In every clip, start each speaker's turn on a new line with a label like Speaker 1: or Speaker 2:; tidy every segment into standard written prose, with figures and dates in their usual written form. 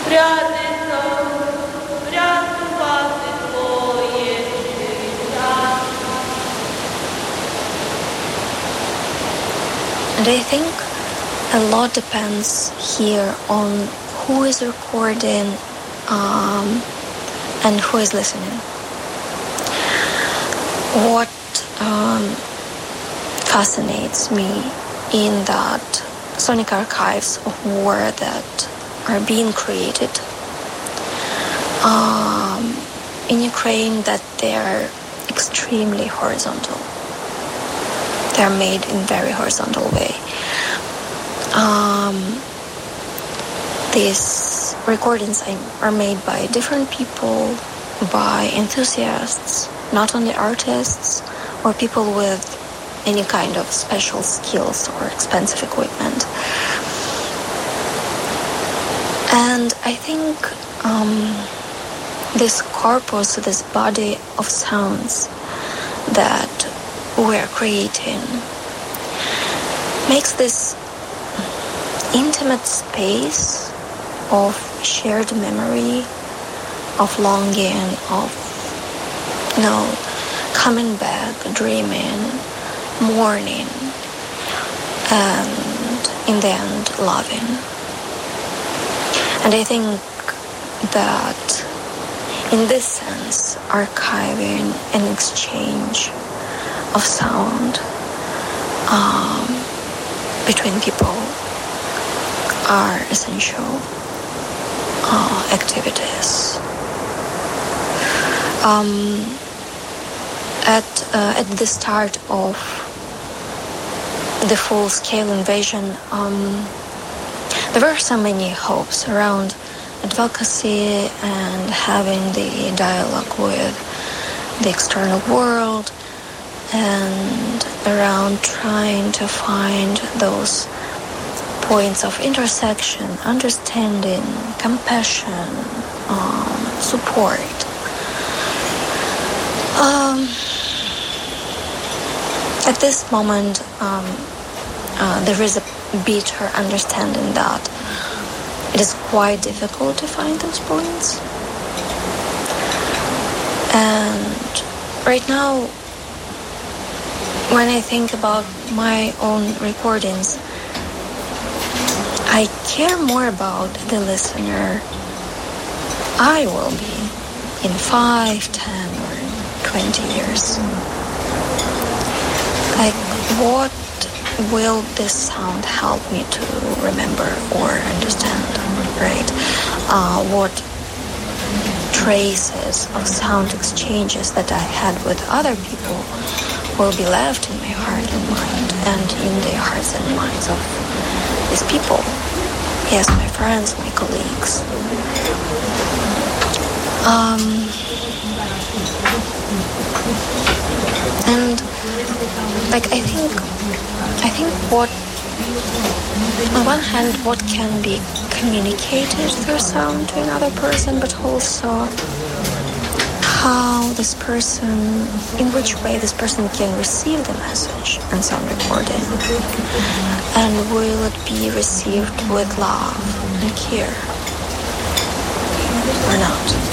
Speaker 1: And I think a lot depends here on who is recording and who is listening. What fascinates me in that sonic archives of war that are being created in Ukraine, that they're extremely horizontal. They're made in very horizontal way. These recordings are made by different people, by enthusiasts, not only artists or people with any kind of special skills or expensive equipment. And I think this corpus, this body of sounds that we're creating makes this intimate space of shared memory, of longing, of coming back, dreaming, mourning, and in the end, loving. And I think that in this sense, archiving an exchange of sound between people are essential activities. At the start of the full-scale invasion, there were so many hopes around advocacy and having the dialogue with the external world, and around trying to find those points of intersection, understanding, compassion, support. At this moment, there is a bitter understanding that it is quite difficult to find those points. And right now, when I think about my own recordings, I care more about the listener I will be in 5, 10, or 20 years. Like, what will this sound help me to remember or understand, right? What traces of sound exchanges that I had with other people will be left in my heart and mind, and in the hearts and minds of these people. Yes, my friends, my colleagues. And I think what, on one hand, what can be communicated through sound to another person, but also how this person, in which way this person can receive the message and sound recording, and will it be received with love and care or not?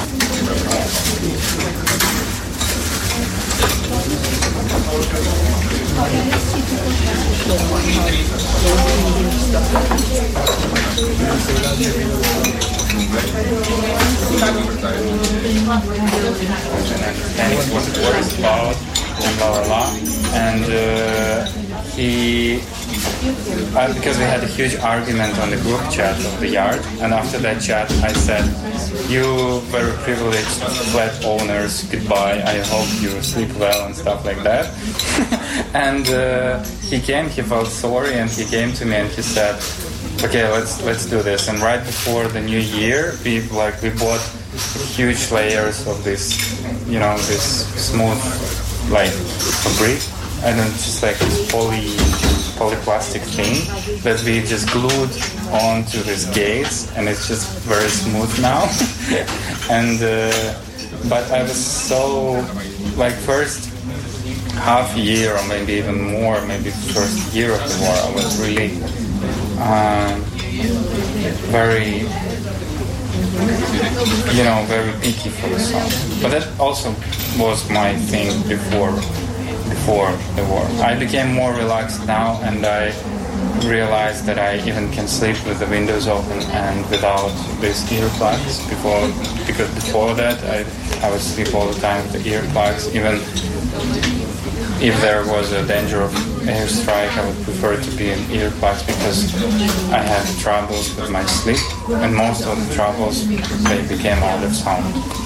Speaker 2: And what it was about and blah blah blah. And he, because we had a huge argument on the group chat of the yard, and after that chat I said, "You very privileged flat owners, goodbye. I hope you sleep well," and stuff like that. And he came. He felt sorry, and he came to me and he said, "Okay, let's do this." And right before the new year, we bought huge layers of this, this smooth like fabric, and then just like this polyplastic thing that we just glued onto these gates, and it's just very smooth now. And but I was so first half year or maybe even more, maybe first year of the war, I was really very very picky for the sound. But that also was my thing before the war. I became more relaxed now, and I realized that I even can sleep with the windows open and without these earplugs. Because before that, I would sleep all the time with the earplugs. Even if there was a danger of airstrike, I would prefer to be in earplugs because I had troubles with my sleep, and most of the troubles they became out of sound.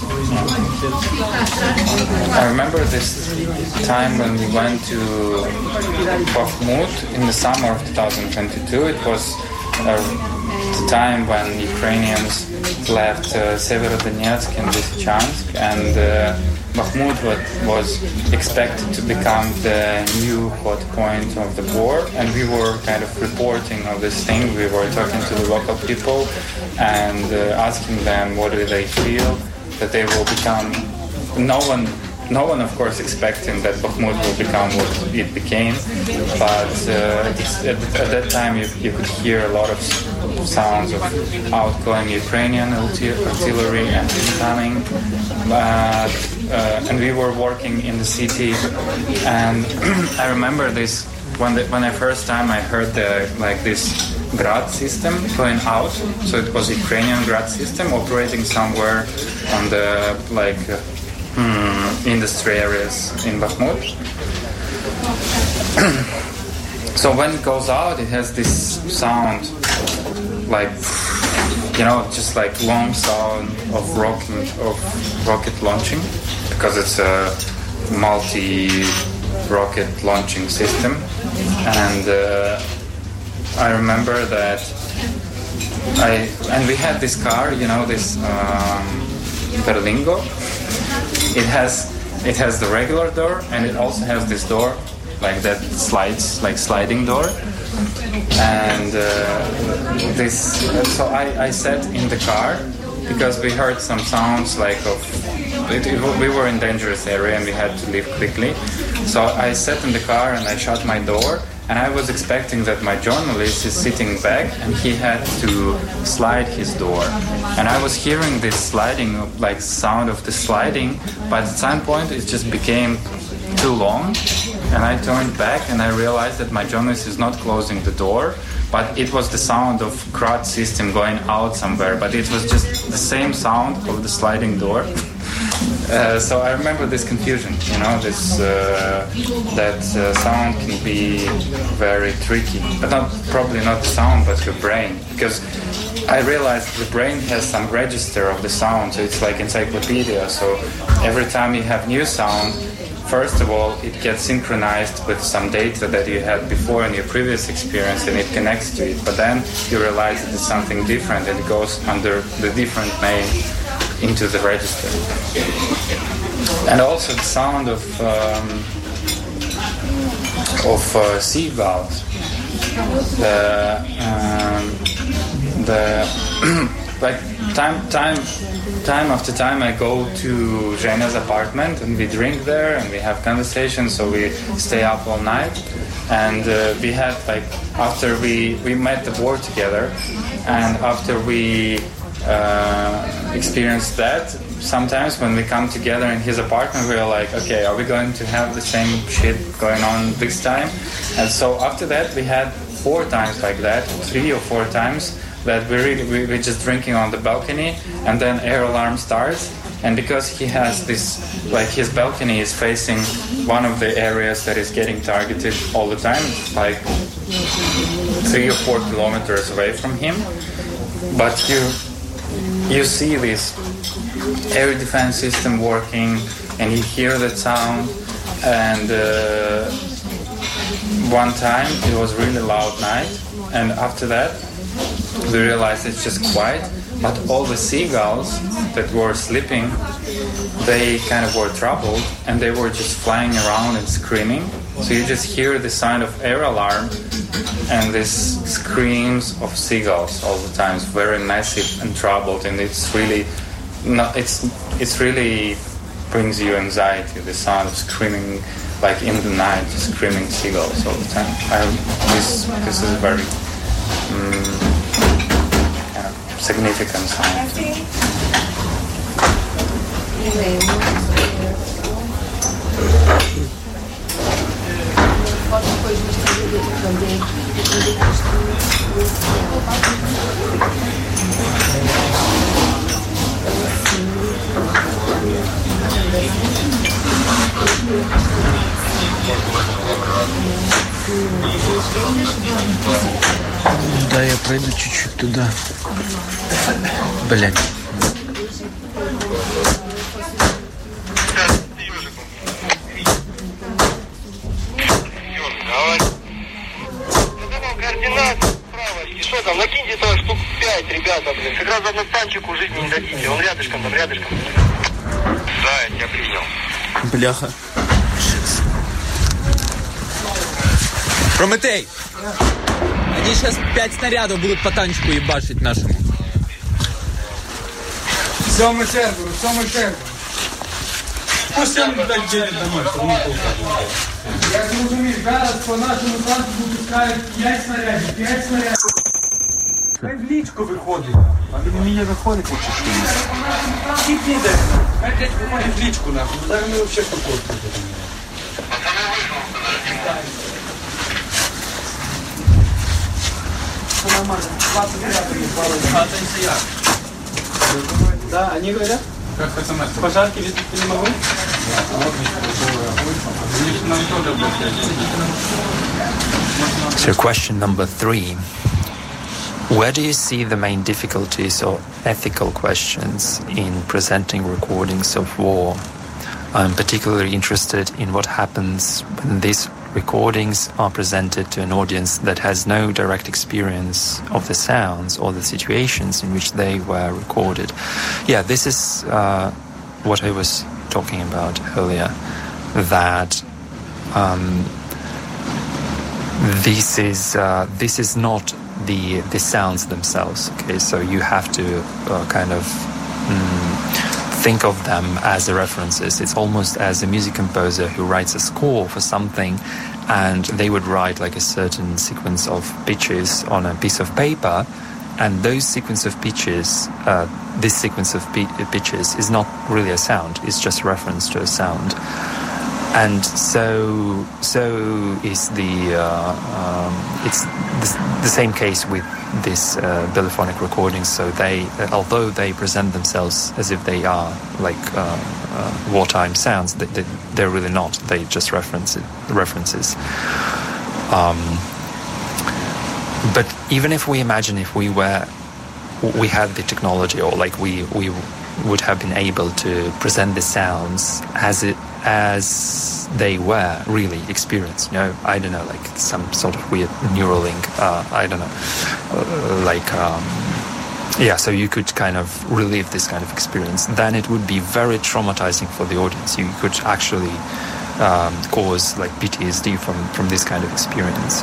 Speaker 2: I remember this time when we went to Bakhmut in the summer of 2022. It was the time when Ukrainians left Severodonetsk and Lysychansk, and Bakhmut was expected to become the new hot point of the war, and we were kind of reporting on this thing. We were talking to the local people and asking them what do they feel that they will become. No one, of course, expecting that Bakhmut will become what it became, but at that time you could hear a lot of sounds of outgoing Ukrainian artillery and incoming. And we were working in the city, and I remember this when the first time I heard this Grad system going out. So it was Ukrainian Grad system operating somewhere on the industry areas in Bakhmut. So when it goes out, it has this sound just like long sound of rocket launching, because it's a multi-rocket launching system. And I remember that we had this car, this Berlingo. It has the regular door, and it also has this door like that slides, like sliding door. And so I sat in the car because we heard some sounds we were in dangerous area and we had to leave quickly. So I sat in the car and I shut my door, and I was expecting that my journalist is sitting back and he had to slide his door. And I was hearing this sliding, sound of the sliding, but at some point it just became too long. And I turned back and I realized that my journalist is not closing the door, but it was the sound of Grad system going out somewhere, but it was just the same sound of the sliding door. So I remember this confusion, that sound can be very tricky, but probably not the sound, but your brain, because I realized the brain has some register of the sound, so it's like encyclopedia. So every time you have new sound, first of all, it gets synchronized with some data that you had before in your previous experience, and it connects to it. But then you realize that it's something different, and it goes under the different name into the register. And also the sound of seagulls. Time after time I go to Zhena's apartment and we drink there and we have conversations, so we stay up all night. And we had after we met the war together, and after we experienced that, sometimes when we come together in his apartment, we're like, okay, are we going to have the same shit going on this time? And so after that we had 4 times like that, 3 or 4 times, that we're just drinking on the balcony, and then air alarm starts. And because he has this, his balcony is facing one of the areas that is getting targeted all the time, it's 3 or 4 kilometers away from him. But you see this air defense system working, and you hear that sound. And one time it was really loud night, and after that we realized it's just quiet, but all the seagulls that were sleeping, they kind of were troubled, and they were just flying around and screaming. So you just hear the sound of air alarm and these screams of seagulls all the time. It's very massive and troubled, and it's really brings you anxiety, the sound of screaming, in the night, screaming seagulls all the time. This is very kind of significant sound.
Speaker 3: Да, я пройду чуть-чуть туда. Блять.
Speaker 4: Что там, накиньте там штук 5, ребята, блин. Как раз одну танчику жизни не дадите. Он рядышком, там рядышком. Да, я тебя принял.
Speaker 3: Бляха. Прометей! Они сейчас 5 снарядов будут по танчику ебашить нашему.
Speaker 5: Сьомий сервер. Пусть он так делит домой, что не толкает. Я зрозумів, зараз по нашому танку випускають 5 снарядів. Хай в лічку виходить. А він мені виходить, чи що? Кіт іде. Хай десь виходить в лічку, нахуй. Зараз ми взагалі покоїмо. Все нормально. 29 приехали. А, это не я. Да, они говорят? Как СМС? Пожарки везде не могу?
Speaker 6: So question number 3. Where do you see the main difficulties or ethical questions in presenting recordings of war? I'm particularly interested in what happens when these recordings are presented to an audience that has no direct experience of the sounds or the situations in which they were recorded. Yeah, this is what I was talking about earlier, that this is not the sounds themselves. Okay, so you have to kind of think of them as references. It's almost as a music composer who writes a score for something, and they would write like a certain sequence of pitches on a piece of paper, and those sequence of pitches, this sequence of pitches is not really a sound. It's just a reference to a sound. And so is it's the same case with this Bilophonic recordings. So they, although they present themselves as if they are like wartime sounds, they're really not. They just references. But even if we imagine if we had the technology, or like we would have been able to present the sounds as they were really experienced, I don't know, like some sort of weird Neuralink, I don't know, so you could kind of relive this kind of experience, then it would be very traumatizing for the audience. You could actually cause like PTSD from this kind of experience.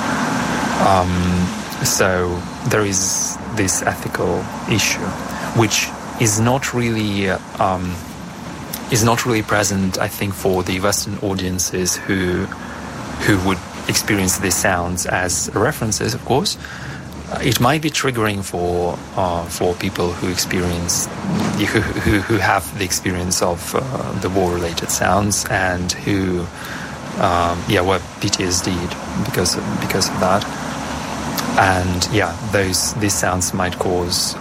Speaker 6: So there is this ethical issue, which is not really present, I think, for the Western audiences who would experience these sounds as references. Of course, it might be triggering for people who experience who have the experience of the war-related sounds and who were PTSD'd because of that. And these sounds might cause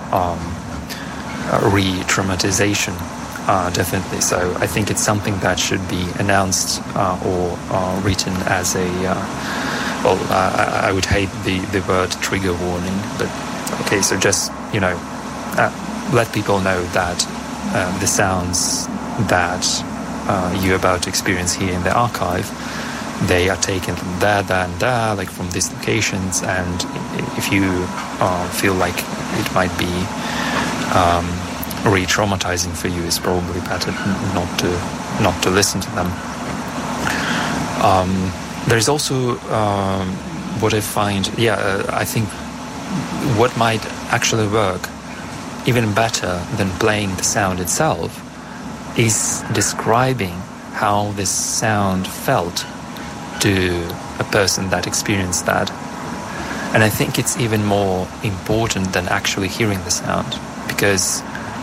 Speaker 6: re-traumatization, definitely. So I think it's something that should be announced or written as a I would hate the word trigger warning, but okay, so just let people know that the sounds that you're about to experience here in the archive, they are taken from there, like from these locations, and if you feel like it might be re-traumatizing for you, it's probably better not to listen to them. There's also what I find, I think what might actually work even better than playing the sound itself is describing how this sound felt to a person that experienced that. And I think it's even more important than actually hearing the sound, because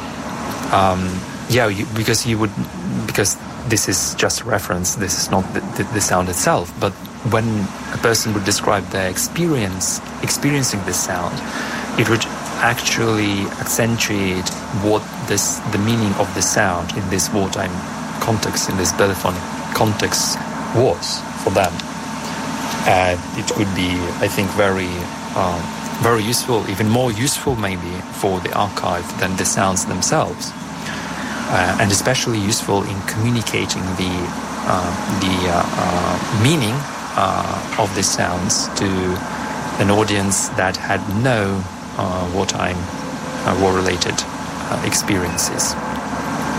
Speaker 6: because this is just a reference, this is not the sound itself, but when a person would describe their experiencing this sound, it would actually accentuate what the meaning of the sound in this wartime context, in this Bellephonic context, was for them. It would be, I think, very useful, even more useful maybe for the archive than the sounds themselves, and especially useful in communicating the meaning of the sounds to an audience that had no wartime war-related experiences.